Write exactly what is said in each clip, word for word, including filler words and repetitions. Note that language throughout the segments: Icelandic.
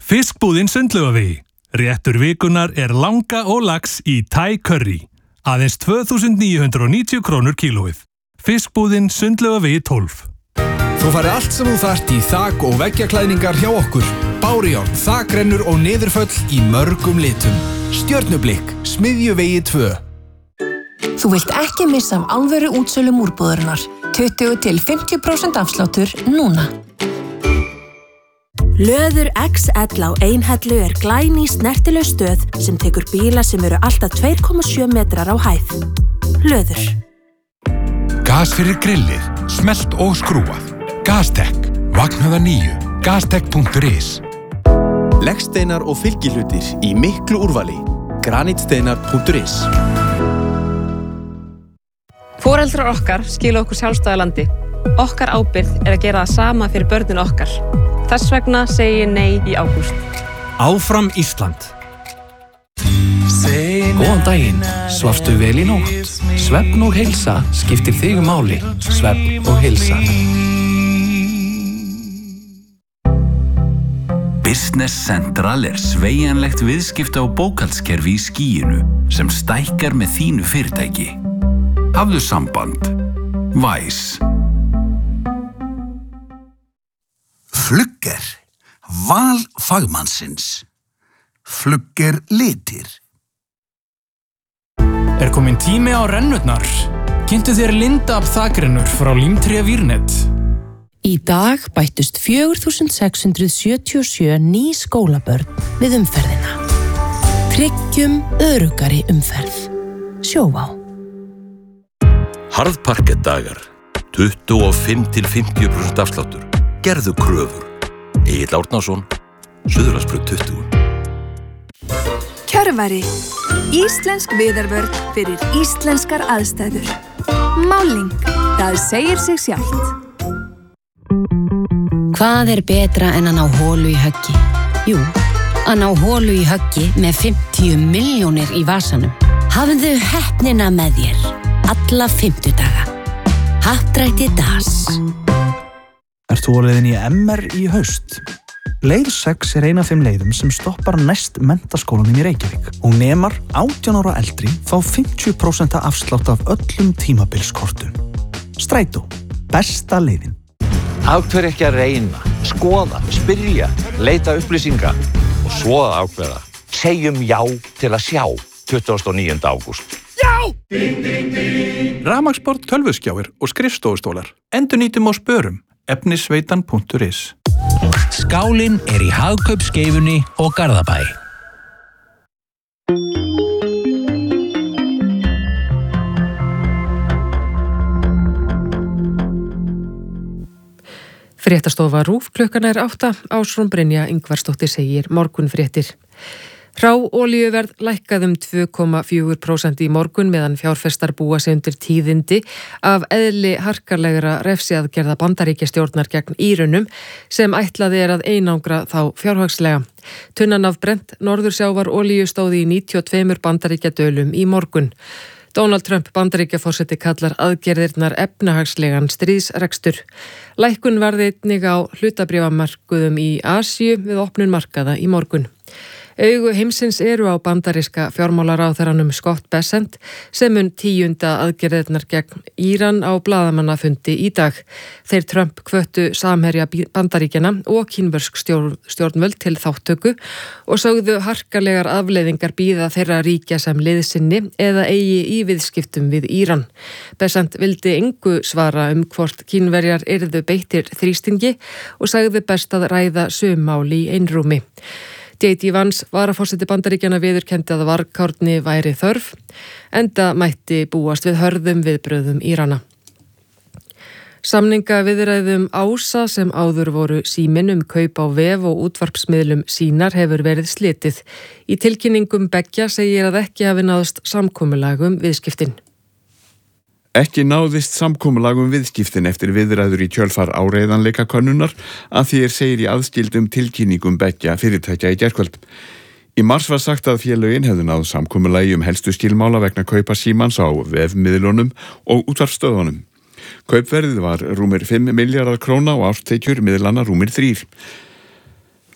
Fiskbúðin Sundlaugavegi. Réttur vikunar er langa og lax í Thai curry. Aðeins tvö þúsund níu hundruð og níutíu krónur kílóið. Fiskbúðin Sundlaugavegi tólf. Þú fari allt sem þú þarft í þak- og veggjaklæðningar hjá okkur. Bárujárn, þakrennur og niðurföll í mörgum litum. Stjörnublikk, Smiðjuvegi tvö. Þú vilt ekki missa af alvöru útsölum úrbúðarinnar. tuttugu til fimmtíu prósent afsláttur núna. Löður X L á Einhellu er glæný snertileg stöð sem tekur bíla sem eru alltaf tvö komma sjö metrar á hæð. Löður. Gas fyrir grillið, smellt og skrúað. Gastek, vaknaða nýju, gastek punktur is. Leggsteinar og fylgihlutir í miklu úrvali. granitsteinar punktur is. Foreldrar okkar skila okkur sjálfstæðu landi. Okkar ábyrgð er að gera það sama fyrir börnin okkar. Þess vegna segi ég nei í ágúst. Áfram Ísland. Góðan daginn, svafstu vel í nótt? Svefn og heilsa skiptir þig máli. Svefn og heilsa. Business Central er sveigjanlegt viðskipta- og bókhaldskerfi í skýinu sem stækkar með þínu fyrirtæki. Hafðu samband. Væs. Flugger. Val fagmannsins. Flugger litir. Er komin tími á rennurnar? Kynntu þér Lindab þakrennur frá Límtré Vírnet. Í dag bættust fjögur þúsund sex hundruð sjötíu og sjö ný skólabörn við umferðina. Tryggjum öruggari umferð. Sjóvá. Harðparkettdagar. tuttugu og fimm til fimmtíu prósent afsláttur. Gerðu kröfur. Egill Árnason, Suðurlandsbraut tuttugu. Kjörvari. Íslensk viðarvörn fyrir íslenskar aðstæður. Máling. Það segir sig sjálft. Hvað er betra en að ná holu í höggi? Jú, að ná holu í höggi með fimmtíu milljónir í vasanum. Hafðu heppnina með þér. Alla fimmtudaga. Happdrætti Das. Ert þú á leiðinni í M R í haust? Leið sex er ein af þeim leiðum sem stoppar næst menntaskólanum í Reykjavík og nemar átján ára eldri fá fimmtíu prósent afslátt af öllum tímabilskortum. Strætó. Besta leiðin. Af hverju ekki að reyna, skoða, spyrja, leita upplýsinga og svo að ákveða. Segjum já til að sjá tuttugasta og níunda ágúst. Já! Rafmagnsborð, tölvuskjáir og skrifstofustólar. Endurnýtum og spörum. efnisveitan punktur is. Skálinn er í Hagkaupskeifunni og Garðabæ. Fréttastofa RÚV klukkan er átta. Ásrún Brynja Ingvarsdóttir segir morgunfréttir. Hráolíuverð lækkaði um tvö komma fjögur prósent í morgun meðan fjárfestar búa sig undir tíðindi af eðli harkarlegra refsiaðgerða Bandaríkjastjórnar gegn Írunum sem ætlaði er að einangra þá fjárhagslega. Tunnan af brennt norðursjávar olíu stóði í níutíu og tveimur bandaríkjadölum í morgun. Donald Trump Bandaríkjaforseti kallar aðgerðirnar efnahagslegan stríðsrekstur. Lækkun varði einnig á hlutabréfamarkuðum í Asíu við opnun markaða í morgun. Augu heimsins eru á bandaríska fjármálaráðherranum Scott Bessent sem mun tíunda aðgerðirnar gegn Íran á blaðamannafundi í dag. Þeir Trump hvöttu samherja Bandaríkjana og kínversk stjórn, stjórnvöld til þáttöku og sögðu harkalegar afleiðingar bíða þeirra ríkja sem liðsinni eða eigi í viðskiptum við Íran. Bessent vildi engu svara um hvort kínverjar yrðu beittir þrýstingi og sagði best að ræða sum mál í einrúmi. J D Vance varaforseti Bandaríkjana viðurkenndi að varkárni væri þörf, enda mætti búast við hörðum viðbrögðum Írana. Samningaviðræðum Ása sem áður voru Síminn um kaup á vef og útvarpsmiðlum Sínar hefur verið slitið. Í tilkynningum beggja segir að ekki hafi náðst samkomulag um viðskiptin. Ekki náðist samkomulag um viðskiptin eftir viðræður í kjölfar áreiðanleikakönnunar að því er segir í aðskildum tilkynningum beggja fyrirtækja í gærkvöld. Í mars var sagt að félögin hefðu náð samkomulagi um helstu skilmála vegna kaupa Símans á vefmiðlunum og útvarpsstöðunum. Kaupverðið var rúmir fimm milljarðar króna og árstekjur miðlana rúmir þrír.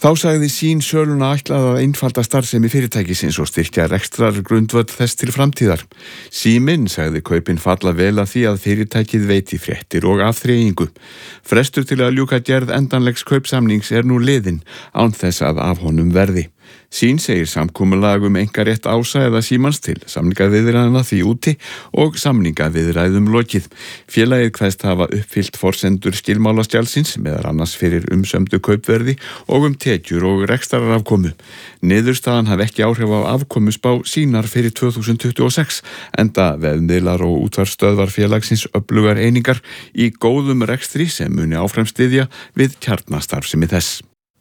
Þá sagði sín söluna ætlað að einfalda starfsemi fyrirtækisins og styrkja rekstrar grundvöll þess til framtíðar. Síminn sagði kaupin falla vel að því að fyrirtækið veiti fréttir og afþreyingu. Frestur til að ljúka gerð endanlegs kaupsamnings er nú liðinn án þess að af honum verði. Sín segir samkomulag um einkarétt Ása eða Símans til samningaviðræðina því úti og samningaviðræðum lokið. Félagið kveðst hafa uppfyllt forsendur skilmálaskjalsins meðal annars fyrir umsömdu kaupverði og um tekjur og rekstrarafkomu. Niðurstaðan hafi ekki áhrif á afkomusspá sínar fyrir tvö þúsund tuttugu og sex enda vefmiðlar og útvarpsstöðvar félagsins öflugar einingar í góðum rekstri sem muni áfram styðja við kjarnastarfsemi þess.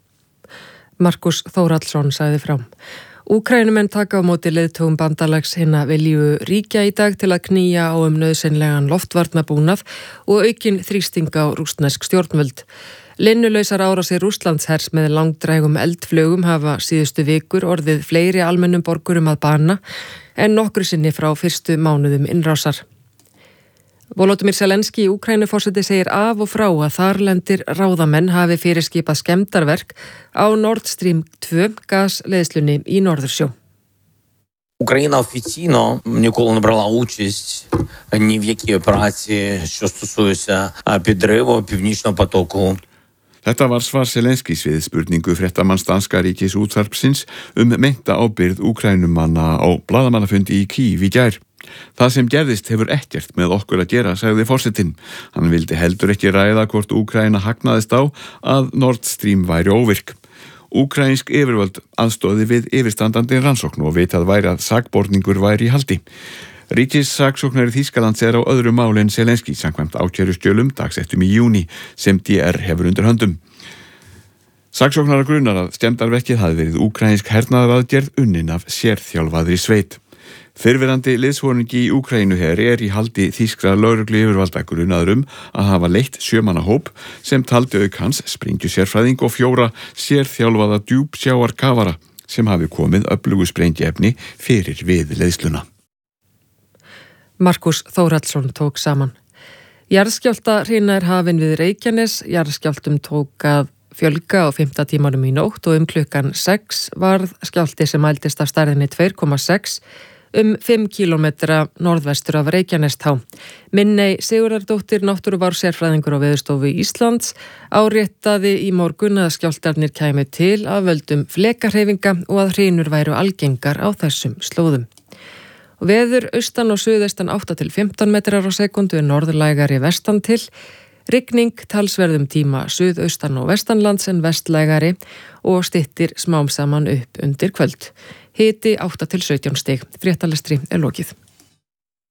Markus Þórhallsson sagði frá. Úkraínumenn taka á móti leiðtogum bandalags hinna vilju ríkja í dag til að knýja á um nauðsynlegan loftvarnabúnað og aukin þrýsting á rússnesk stjórnvöld. Linnulausar árásir Rússlandshers með langdrægum eldflögum hafa síðustu vikur orðið fleiri almennum borgurum að bana en nokkru sinni frá fyrstu mánuðum innrásar. Volodymyr Zelenský, Úkraínuforseti, segir af og frá að þarlendir ráðamenn hafi fyrirskipað skemmdarverk á Nord Stream tvö gasleiðslunni í Norðursjó. Україна офіційно ніколи не брала участь ні в якій операції, що стосується підриву Північного потоку. Þetta var svar Zelenskís við spurningu fréttamanns danska ríkis útvarpsins um meinta ábyrgð Úkraínumanna á blaðamannafundi í Kyiv í gær. Það sem gerðist hefur ekkert með okkur að gera, sagði forsetinn. Hann vildi heldur ekki ræða hvort Úkraína hagnaðist á að Nord Stream væri óvirk. Úkraínsk yfirvöld aðstóði við yfirstandandi rannsókn og vitað væri að sakborningur væri í haldi. Ríkissaksóknari Þýskalands er á öðru máli en Zelenský samkvæmt ákæruskjölum dagsettum í júní sem D R hefur undir höndum. Saksóknara grunar að skemmdarverkið hafi verið úkraínsk hernaðaraðgerð unnin af sérþjálfaðri sveit. Fyrrverandi liðsforingi í Úkraínuheri er í haldi þýskra lögreglu yfirvalda grunaður um að hafa leitt sjömanna hóp sem taldi auk hans sprengjusérfræðing og fjóra sérþjálfaða djúpsjávarkafara sem hafi komið öflugu sprengiefni fyrir við leiðsluna. Markus Þórhallsson tók saman. Jarðskjálftahrina er hafin við Reykjanes. Jarðskjálftum tók að fjölga á fimmta tímanum í nótt og um klukkan sex varð skjálfti sem mældist af stærðinni tvö komma sex um fimm kílómetra norðvestur af Reykjanestá. Minney Sigurðardóttir, náttúruvár sérfræðingur á Veðurstofu Íslands, áréttaði í morgun að skjálftarnir kæmu til af völdum flekahreyfinga og að hrinur væru algengar á þessum slóðum. Veður austan og suðaustan átta til fimmtán metrar á sekundu en norðlægari vestan til. Rigning talsverðum tíma suðaustan og vestanlands en vestlægari og styttir smám saman upp undir kvöld. Hiti átta til sautján stig. Fréttalestri er lokið.